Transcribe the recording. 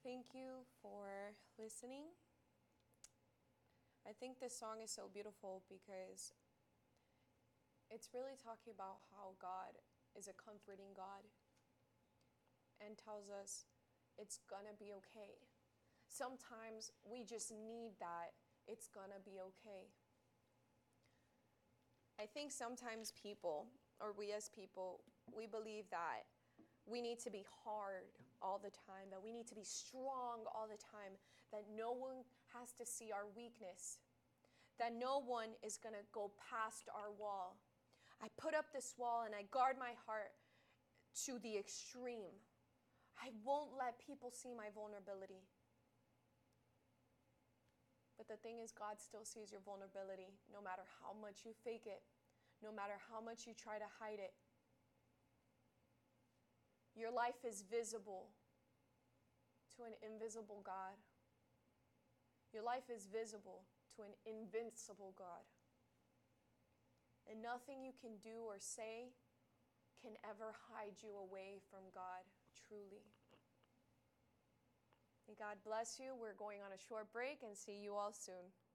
Thank you for listening. I think this song is so beautiful because it's really talking about how God is a comforting God and tells us it's gonna be okay. Sometimes we just need that it's gonna be okay. I think sometimes people, or we as people, we believe that we need to be hard all the time, that we need to be strong all the time, that no one has to see our weakness, that no one is going to go past our wall. I put up this wall and I guard my heart to the extreme. I won't let people see my vulnerability. But the thing is, God still sees your vulnerability, no matter how much you fake it, no matter how much you try to hide it. Your life is visible to an invisible God. Your life is visible to an invincible God. And nothing you can do or say can ever hide you away from God, truly. May God bless you. We're going on a short break and see you all soon.